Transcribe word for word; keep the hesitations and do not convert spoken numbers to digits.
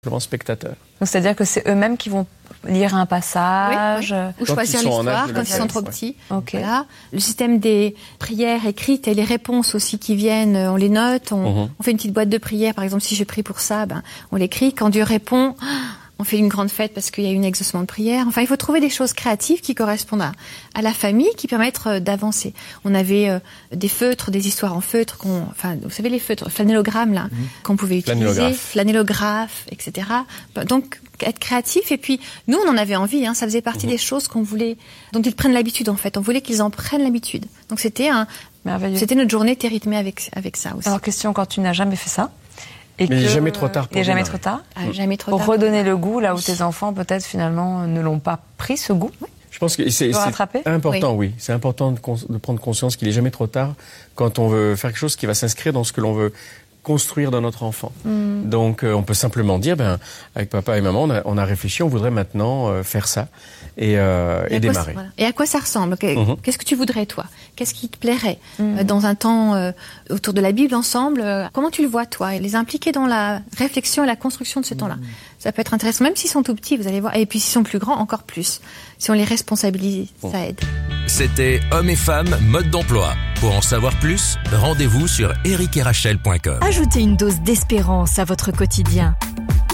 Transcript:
simplement spectateurs. Donc c'est-à-dire que c'est eux-mêmes qui vont lire un passage, oui, oui. ou Quand choisir ils sont en l'histoire âge de quand le ils sont faire, trop ouais. petits. Ok. Voilà. Le système des prières écrites et les réponses aussi qui viennent, on les note, on, Mhm. on fait une petite boîte de prières. Par exemple, si je prie pour ça, ben on l'écrit. Quand Dieu répond, on fait une grande fête parce qu'il y a eu un exaucement de prière. Enfin, il faut trouver des choses créatives qui correspondent à, à la famille, qui permettent euh, d'avancer. On avait euh, des feutres, des histoires en feutre, qu'on, enfin, vous savez les feutres, flanellogrammes là, Mhm. qu'on pouvait utiliser, Flannelographe. flannelographe, et cetera. Donc être créatif. Et puis nous, on en avait envie. Hein, ça faisait partie Mhm. des choses qu'on voulait, dont ils prennent l'habitude en fait. On voulait qu'ils en prennent l'habitude. Donc c'était un, Merveilleux. c'était notre journée était rythmée avec avec ça aussi. Alors question, quand tu n'as jamais fait ça, et Mais il que, n'est jamais trop tard pour il n'est jamais démarrer. trop tard. Ah, jamais trop Pour tard. redonner le goût là où tes enfants peut-être finalement ne l'ont pas pris ce goût. Je pense que c'est, Tu dois c'est rattraper ? important, oui. C'est important de, cons- de prendre conscience qu'il n'est jamais trop tard quand on veut faire quelque chose qui va s'inscrire dans ce que l'on veut construire dans notre enfant. Mm. Donc, euh, on peut simplement dire, ben, avec papa et maman, on a, on a réfléchi, on voudrait maintenant euh, faire ça et, euh, et, à quoi démarrer. ça- voilà. Et à quoi ça ressemble Que- Mhm. Qu'est-ce que tu voudrais, toi Qu'est-ce qui te plairait euh, dans un temps euh, autour de la Bible ensemble euh, Comment tu le vois, toi Et les impliquer dans la réflexion et la construction de ce temps-là. Ça peut être intéressant, même s'ils sont tout petits, vous allez voir. Et puis s'ils sont plus grands, encore plus. Si on les responsabilise, ça aide. C'était Hommes et femmes, mode d'emploi. Pour en savoir plus, rendez-vous sur eric et rachel point com. Ajoutez une dose d'espérance à votre quotidien.